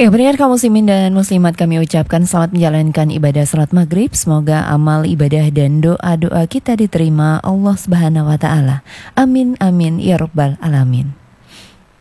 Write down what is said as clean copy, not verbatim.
Ya, pendengar kaum muslimin dan muslimat, kami ucapkan selamat menjalankan ibadah salat maghrib. Semoga amal ibadah dan doa-doa kita diterima Allah Subhanahu wa taala. Amin amin ya rabbal alamin.